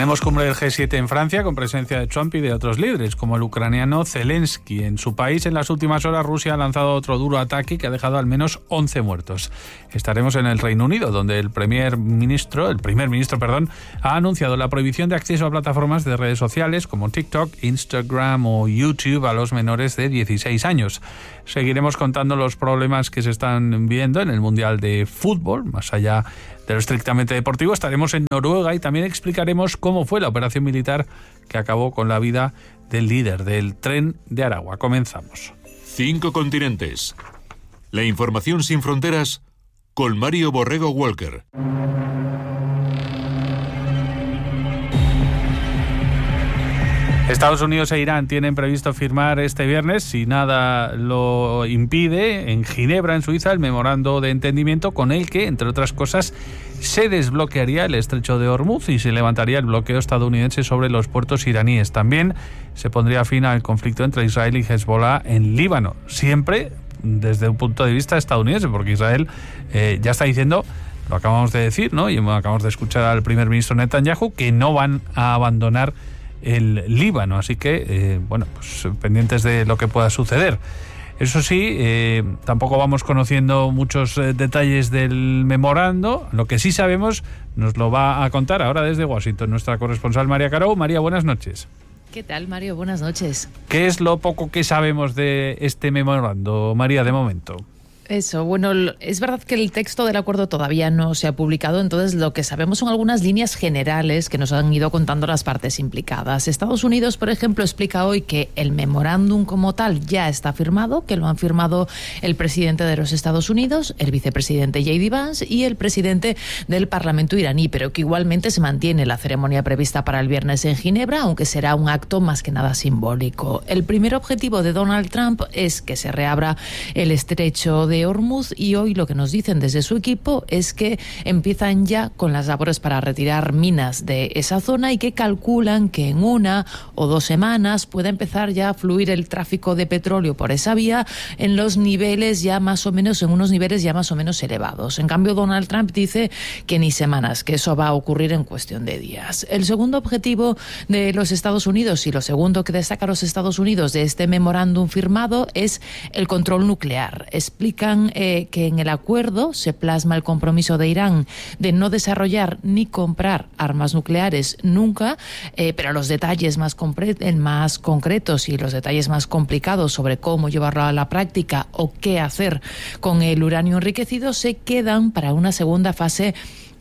Tenemos cumbre del G7 en Francia con presencia de Trump y de otros líderes, como el ucraniano Zelensky. En su país, en las últimas horas, Rusia ha lanzado otro duro ataque que ha dejado al menos 11 muertos. Estaremos en el Reino Unido, donde el primer ministro, ha anunciado la prohibición de acceso a plataformas de redes sociales como TikTok, Instagram o YouTube a los menores de 16 años. Seguiremos contando los problemas que se están viendo en el Mundial de Fútbol, más allá de lo estrictamente deportivo. Estaremos en Noruega y también explicaremos cómo fue la operación militar que acabó con la vida del líder del Tren de Aragua. Comenzamos. 5 continentes. La información sin fronteras con Mario Borrego Walker. Estados Unidos e Irán tienen previsto firmar este viernes, si nada lo impide, en Ginebra, en Suiza, el memorando de entendimiento con el que, entre otras cosas, se desbloquearía el estrecho de Hormuz y se levantaría el bloqueo estadounidense sobre los puertos iraníes. También se pondría fin al conflicto entre Israel y Hezbollah en Líbano, siempre desde un punto de vista estadounidense, porque Israel ya está diciendo, lo acabamos de decir, ¿no? Y acabamos de escuchar al primer ministro Netanyahu, que no van a abandonar el Líbano, así que pues pendientes de lo que pueda suceder. Eso sí, tampoco vamos conociendo muchos detalles del memorando. Lo que sí sabemos nos lo va a contar ahora desde Washington nuestra corresponsal María Carou. María, buenas noches. ¿Qué tal, Mario? Buenas noches. ¿Qué es lo poco que sabemos de este memorando, María, de momento? Eso, bueno, es verdad que el texto del acuerdo todavía no se ha publicado, entonces lo que sabemos son algunas líneas generales que nos han ido contando las partes implicadas. Estados Unidos, por ejemplo, explica hoy que el memorándum como tal ya está firmado, que lo han firmado el presidente de los Estados Unidos, el vicepresidente J.D. Vance y el presidente del Parlamento iraní, pero que igualmente se mantiene la ceremonia prevista para el viernes en Ginebra, aunque será un acto más que nada simbólico. El primer objetivo de Donald Trump es que se reabra el estrecho de Hormuz y hoy lo que nos dicen desde su equipo es que empiezan ya con las labores para retirar minas de esa zona y que calculan que en 1 o 2 semanas pueda empezar ya a fluir el tráfico de petróleo por esa vía en los niveles ya más o menos, en unos niveles ya más o menos elevados. En cambio, Donald Trump dice que ni semanas, que eso va a ocurrir en cuestión de días. El segundo objetivo de los Estados Unidos y lo segundo que destaca los Estados Unidos de este memorándum firmado es el control nuclear. Explican que en el acuerdo se plasma el compromiso de Irán de no desarrollar ni comprar armas nucleares nunca, pero los detalles más concretos y los detalles más complicados sobre cómo llevarlo a la práctica o qué hacer con el uranio enriquecido se quedan para una segunda fase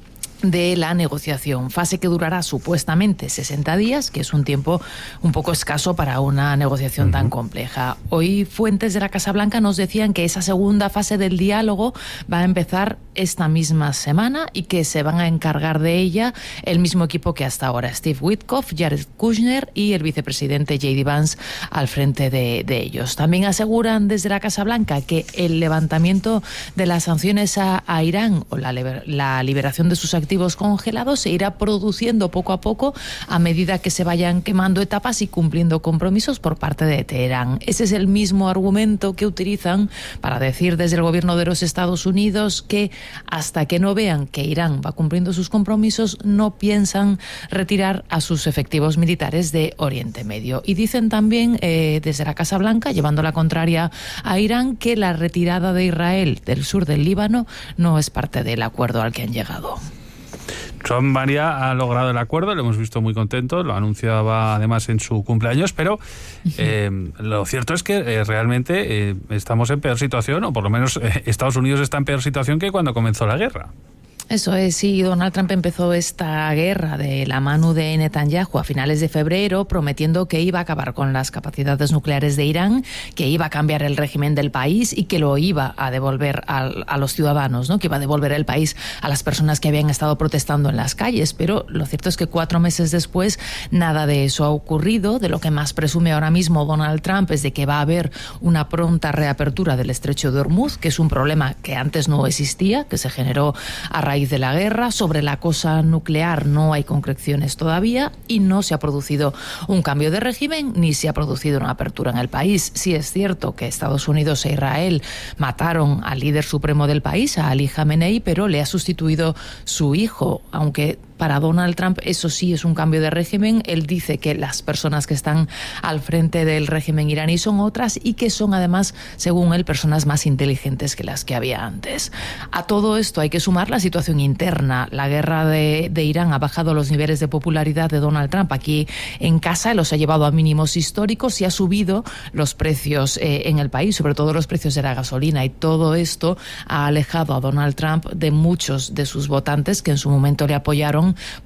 de la negociación, fase que durará supuestamente 60 días, que es un tiempo un poco escaso para una negociación tan compleja. Hoy fuentes de la Casa Blanca nos decían que esa segunda fase del diálogo va a empezar esta misma semana y que se van a encargar de ella el mismo equipo que hasta ahora, Steve Witkoff, Jared Kushner y el vicepresidente J.D. Vance al frente de ellos. También aseguran desde la Casa Blanca que el levantamiento de las sanciones a Irán o la liberación de sus activos congelados se irá produciendo poco a poco a medida que se vayan quemando etapas y cumpliendo compromisos por parte de Teherán. Ese es el mismo argumento que utilizan para decir desde el gobierno de los Estados Unidos que hasta que no vean que Irán va cumpliendo sus compromisos no piensan retirar a sus efectivos militares de Oriente Medio. Y dicen también desde la Casa Blanca, llevando la contraria a Irán, que la retirada de Israel del sur del Líbano no es parte del acuerdo al que han llegado. Trump, María, ha logrado el acuerdo, lo hemos visto muy contento, lo anunciaba además en su cumpleaños, pero lo cierto es que realmente estamos en peor situación, o por lo menos Estados Unidos está en peor situación que cuando comenzó la guerra. Eso es, sí, Donald Trump empezó esta guerra de la mano de Netanyahu a finales de febrero, prometiendo que iba a acabar con las capacidades nucleares de Irán, que iba a cambiar el régimen del país y que lo iba a devolver a los ciudadanos, ¿no? Que iba a devolver el país a las personas que habían estado protestando en las calles. Pero lo cierto es que 4 meses después nada de eso ha ocurrido. De lo que más presume ahora mismo Donald Trump es de que va a haber una pronta reapertura del estrecho de Hormuz, que es un problema que antes no existía, que se generó a raíz de la guerra. Sobre la cosa nuclear no hay concreciones todavía y no se ha producido un cambio de régimen ni se ha producido una apertura en el país. Sí es cierto que Estados Unidos e Israel mataron al líder supremo del país, a Ali Khamenei, pero le ha sustituido su hijo, aunque Para Donald Trump eso sí es un cambio de régimen. Él dice que las personas que están al frente del régimen iraní son otras y que son además, según él, personas más inteligentes que las que había antes. A todo esto hay que sumar la situación interna. La guerra de Irán ha bajado los niveles de popularidad de Donald Trump aquí en casa, los ha llevado a mínimos históricos y ha subido los precios en el país, sobre todo los precios de la gasolina, y todo esto ha alejado a Donald Trump de muchos de sus votantes que en su momento le apoyaron